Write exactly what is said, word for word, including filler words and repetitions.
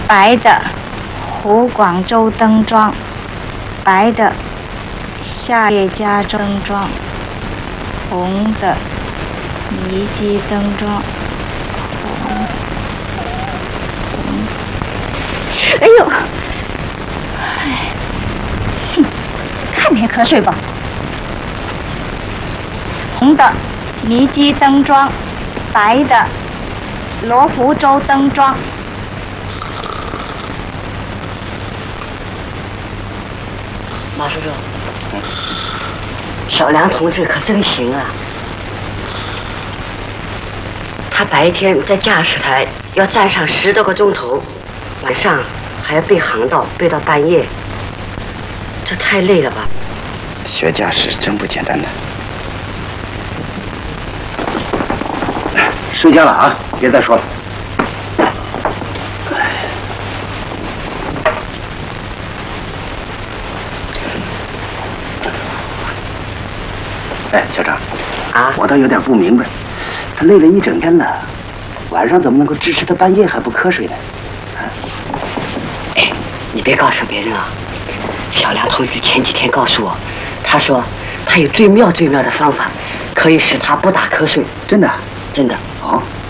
白的湖广州灯庄，白的夏叶家灯庄，红的尼基灯庄，红红。哎呦，哎，哼，看没瞌睡吧？红的尼基灯庄，白的罗湖州灯庄。 马叔叔，嗯，小梁同志可真行啊！他白天在驾驶台要站上十多个钟头，晚上还要背航道背到半夜，这太累了吧？ 学驾驶真不简单呢。睡觉了啊，别再说了。哎，校长， 啊， 我倒有点不明白，他累了一整天了，晚上怎么能够支持他半夜还不瞌睡呢？啊， 哎，你别告诉别人啊！小梁同志前几天告诉我，他说他有最妙最妙的方法，可以使他不打瞌睡。 真的？ 真的。 哦。